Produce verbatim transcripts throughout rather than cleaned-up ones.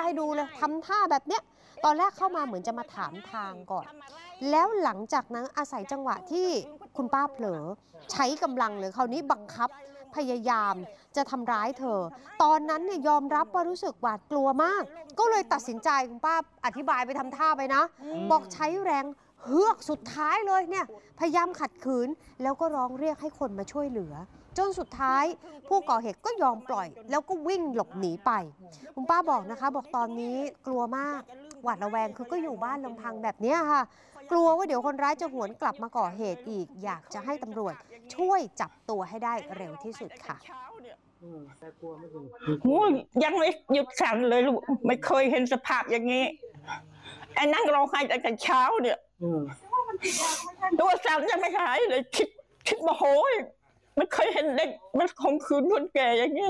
ให้ดูเลยทำท่าแบบเนี้ยตอนแรกเข้ามาเหมือนจะมาถามทางก่อนแล้วหลังจากนั้นอาศัยจังหวะที่คุณป้าเผลอใช้กำลังเลยคราวนี้บังคับพยายามจะทำร้ายเธอตอนนั้นเนี่ยยอมรับว่ารู้สึกหวาดกลัวมากก็เลยตัดสินใจคุณป้าอธิบายไปทำท่าไปนะบอกใช้แรงเฮือกสุดท้ายเลยเนี่ยพยายามขัดขืนแล้วก็ร้องเรียกให้คนมาช่วยเหลือจนสุดท้ายผู้ก่อเหตุก็ยอมปล่อยแล้วก็วิ่งหลบหนีไปคุณป้าบอกนะคะบอกตอนนี้กลัวมากหวาดระแวงคือก็อยู่บ้านลำพังแบบนี้ค่ะกลัวว่าเดี๋ยวคนร้ายจะหวนกลับมาก่อเหตุอีกอยากจะให้ตำรวจช่วยจับตัวให้ได้เร็วที่สุดค่ะยังไม่หยุดสั่นเลยลูกไม่เคยเห็นสภาพอย่างนี้ไอ้นั่งร้องไห้ตั้งแต่เช้าเนี่ยตัวสั่นยังไม่หายเลยคิดคิดโมโหไม่เคยเห็นเด็กมันข่มขืนคนแก่อย่างนี้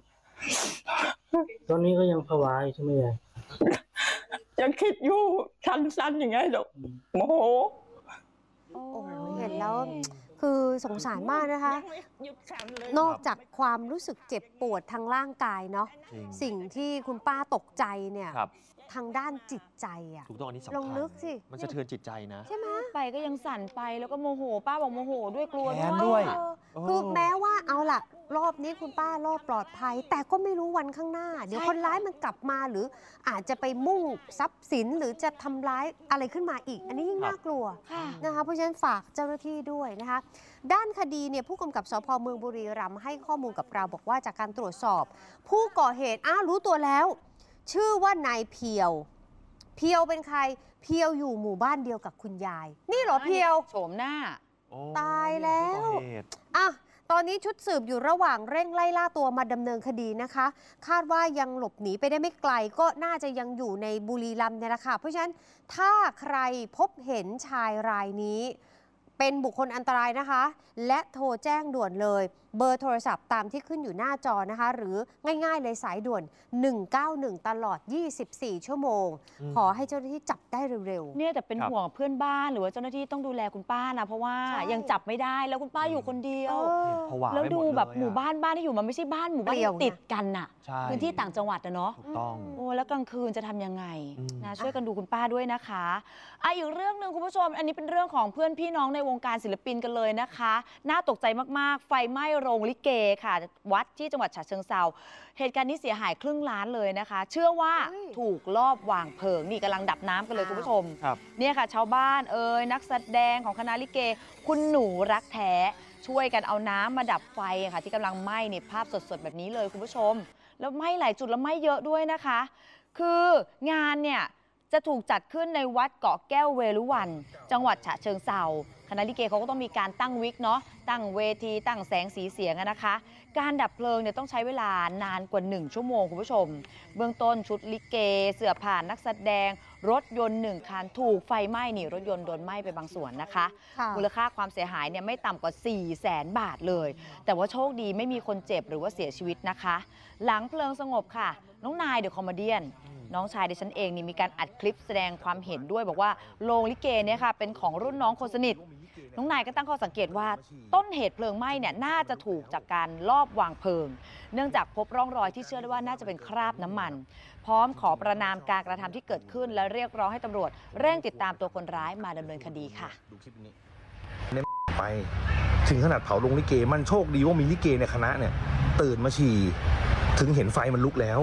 ตอนนี้ก็ยังภาวะใช่ไหมยายยังคิดอยู่สั้นๆอย่างไงหรอกโมโหโอ้เห็นแล้วคือสงสารมากนะคะนอกจากความรู้สึกเจ็บปวดทางร่างกายเนาะสิ่งที่คุณป้าตกใจเนี่ยทางด้านจิตใจอ่ะถูกต้องอันนี้สำคัญลองนึกสิมันสะเทือนจิตใจนะใช่ไหมไปก็ยังสั่นไปแล้วก็โมโหป้าบอกโมโหด้วยกลัวด้วยคือแม้ว่าเอาล่ะรอบนี้คุณป้ารอบปลอดภัยแต่ก็ไม่รู้วันข้างหน้าเดี๋ยวคนร้ายมันกลับมาหรืออาจจะไปมุ่งทรัพย์สินหรือจะทำร้ายอะไรขึ้นมาอีกอันนี้ยิ่งน่ากลัวนะคะเพราะฉะนั้นฝากเจ้าหน้าที่ด้วยนะคะด้านคดีเนี่ยผู้กำกับสภ.เมืองบุรีรัมย์ให้ข้อมูลกับเราบอกว่าจากการตรวจสอบผู้ก่อเหตุอ้าวรู้ตัวแล้วชื่อว่านายเพียวเพียวเป็นใครเพียวอยู่หมู่บ้านเดียวกับคุณยายนี่เหรอเพียวโฉมหน้าตายแล้วอ่ะตอนนี้ชุดสืบอยู่ระหว่างเร่งไล่ล่าตัวมาดำเนินคดีนะคะคาดว่ายังหลบหนีไปได้ไม่ไกลก็น่าจะยังอยู่ในบุรีรัมย์เนี่ยแหละค่ะเพราะฉะนั้นถ้าใครพบเห็นชายรายนี้เป็นบุคคลอันตรายนะคะและโทรแจ้งด่วนเลยเบอร์โทรศัพท์ตามที่ขึ้นอยู่หน้าจอนะคะหรือง่ายๆเลยสายด่วนหนึ่งเก้าหนึ่งตลอดยี่สิบสี่ชั่วโมงขอให้เจ้าหน้าที่จับได้เร็วๆเนี่ยแต่เป็นห่วงเพื่อนบ้านหรือว่าเจ้าหน้าที่ต้องดูแลคุณป้านะเพราะว่ายังจับไม่ได้แล้วคุณป้าอยู่คนเดียวแล้วดูแบบหมู่บ้านบ้านที่อยู่มันไม่ใช่บ้านหมู่บ้านติดกันน่ะพื้นที่ต่างจังหวัดอะเนาะถูกต้องโอ้แล้วกลางคืนจะทำยังไงนะช่วยกันดูคุณป้าด้วยนะคะอ่ะอีกเรื่องหนึ่งคุณผู้ชมอันนี้เป็นเรื่องของเพื่อนพี่น้องในวงการศิลปินกันเลยนะคะน่าตกใจมากๆไฟไหม้โรงลิเกค่ะวัดที่จังหวัดฉะเชิงเทราเหตุการณ์นี้เสียหายครึ่งล้านเลยนะคะเชื่อว่าถูกลอบวางเพลิงนี่กำลังดับน้ำกันเลยคุณผู้ชมเนี่ยค่ะชาวบ้านเอ่ยนักแสดงของคณะลิเกคุณหนูรักแท้ช่วยกันเอาน้ำมาดับไฟค่ะที่กำลังไหม้เนี่ยภาพสดๆแบบนี้เลยคุณผู้ชมแล้วไหม้หลายจุดแล้วไหม้เยอะด้วยนะคะคืองานเนี่ยจะถูกจัดขึ้นในวัดเกาะแก้วเวรุวันจังหวัดฉะเชิงเทราคณะลิเกเขาก็ต้องมีการตั้งวิกเนาะตั้งเวทีตั้งแสงสีเสียงนะคะการดับเพลิงเนี่ยต้องใช้เวลานานกว่าหนึ่งชั่วโมงคุณผู้ชมเบื้องต้นชุดลิเกเสื้อผ้านักแสดงรถยนต์หนึ่งคันถูกไฟไหม้นี่รถยนต์โดนไหม้ไปบางส่วนนะคะมูลค่าความเสียหายเนี่ยไม่ต่ำกว่าสี่แสนบาทเลยแต่ว่าโชคดีไม่มีคนเจ็บหรือว่าเสียชีวิตนะคะหลังเพลิงสงบค่ะน้องนายเดอะคอมเมเดี้น้องชายดิฉันเองนี่มีการอัดคลิปแสดงความเห็นด้วยบอกว่าโรงลิเกเนี่ยค่ะเป็นของรุ่นน้องคนสนิทน้องนายก็ตั้งข้อสังเกตว่าต้นเหตุเพลิงไหม้เนี่ยน่าจะถูกจากการลอบวางเพลิงเนื่องจากพบร่องรอยที่เชื่อได้ว่าน่าจะเป็นคราบน้ำมันพร้อมขอประณามการกระทำที่เกิดขึ้นและเรียกร้องให้ตำรวจเร่งติดตามตัวคนร้ายมาดำเนินคดีค่ะไปถึงขนาดเผาโรงลิเกมันโชคดีว่ามีลิเกในคณะเนี่ยตื่นมาฉี่ถึงเห็นไฟมันลุกแล้ว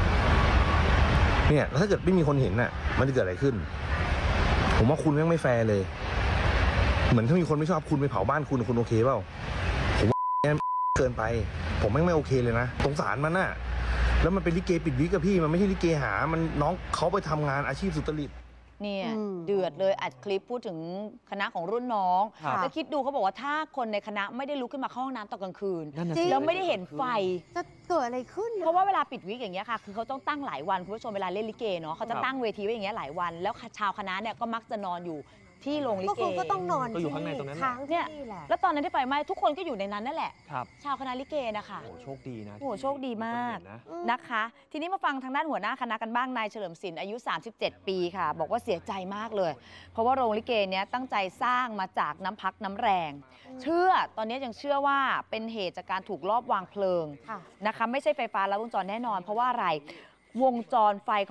เนี่ยถ้าเกิดไม่มีคนเห็นน่ะมันจะเกิดอะไรขึ้นผมว่าคุณแม่งไม่แฟร์เลยเหมือนถ้ามีคนไม่ชอบคุณไปเผาบ้านคุณคุณโอเคเปล่าผมว่าเกินไปผมแม่งไม่โอเคเลยนะสงสารมันน่ะแล้วมันเป็นลิเกปิดวิกกับพี่มันไม่ใช่ลิเกหามันน้องเขาไปทำงานอาชีพสุจริตเนี่ยเดือดเลยอัดคลิปพูดถึงคณะของรุ่นน้องแล้วคิดดูเขาบอกว่าถ้าคนในคณะไม่ได้ลุกขึ้นมาเข้าห้องน้ำตอนกลางคืนแล้วไม่ได้เห็นไฟจะเกิดอะไรขึ้นเพราะว่าเวลาปิดวิกอย่างเงี้ยค่ะคือเขาต้องตั้งหลายวันคุณผู้ชมเวลาเล่นลิเกเนาะเขาจะตั้งเวทีไว้อย่างเงี้ยหลายวันแล้วชาวคณะเนี่ยก็มักจะนอนอยู่ที่โรงลิเกก็ต้องนอนก็อยู่ข้างในตรงนั้นเนี่ยแล้วตอนนั้นที่ไฟไหม้ทุกคนก็อยู่ในนั้นนั่นแหละชาวคณะลิเกนะคะโอ้โชคดีนะโอ้โชคดีมากนะคะทีนี้มาฟังทางด้านหัวหน้าคณะกันบ้างนายเฉลิมศิลป์อายุสามสิบเจ็ดปีค่ะบอกว่าเสียใจมากเลยเพราะว่าโรงลิเกเนี้ยตั้งใจสร้างมาจากน้ำพักน้ำแรงเชื่อตอนนี้ยังเชื่อว่าเป็นเหตุจากการถูกลอบวางเพลิงนะคะไม่ใช่ไฟฟ้าลัดวงจรแน่นอนเพราะว่าอะไรวงจรไฟ